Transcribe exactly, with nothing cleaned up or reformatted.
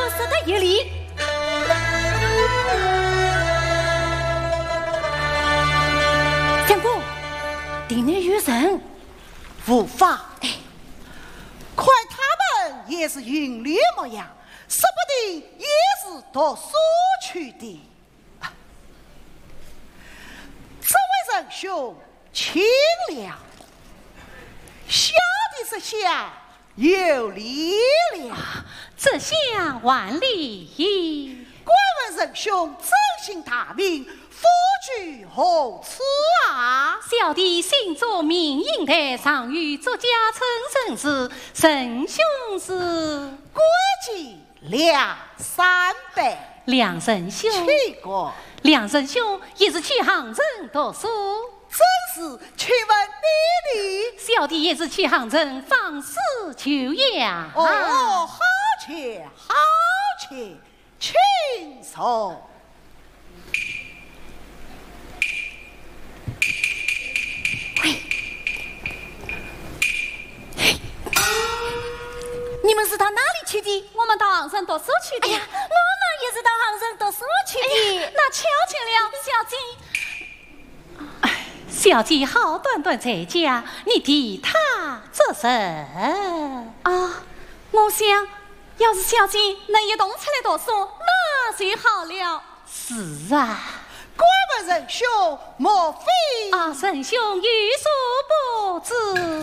说的有理。相公，定内有人， 无法。哎，看他们也是云绿模样，说不定也是读书去的。啊、这位仁兄轻了，小的是想有理了。 这下万里。 怪问仁兄真心大名，夫居何处啊？ 小弟姓作名英台，上与作家称神是神兄是国际梁三百。 梁神兄去过。 梁神兄也是去杭州读书。 真是去问你哩。 小弟也是去杭州访师求养。 哦，好且好且，请坐。 喂，你们是到哪里去的？ 我们到杭州读书去的。 哎呀，我们也是到杭州读书去的。 哎、那巧巧了，小姐。 小姐好端端在家，你替他做甚啊？我想，要是小姐能一同出来读书，那最好了。 是啊， 怪问仁兄，莫非啊？仁兄有所不知。